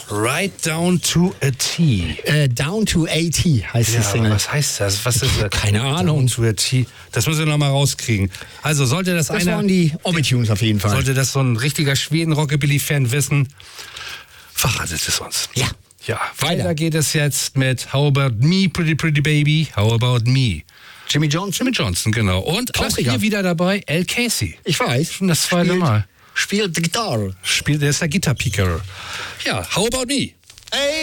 Right Down to a T. Down to a T heißt die Single. Was heißt das? Was ist das? Keine Ahnung. Down to a T. Das müssen wir noch mal rauskriegen. Also sollte das waren die Omi-Tunes auf jeden Fall. Sollte das so ein richtiger Schweden-Rockabilly-Fan wissen, verratet es uns. Ja. Ja, weiter geht es jetzt mit How About Me, Pretty Pretty Baby, How About Me. Jimmy Johnson, genau. Und auch hier wieder dabei El Casey. Ich weiß. Schon das zweite Mal. Spielt Gitarre. Der ist der Gitarre-Picker. Ja, How About Me. Hey!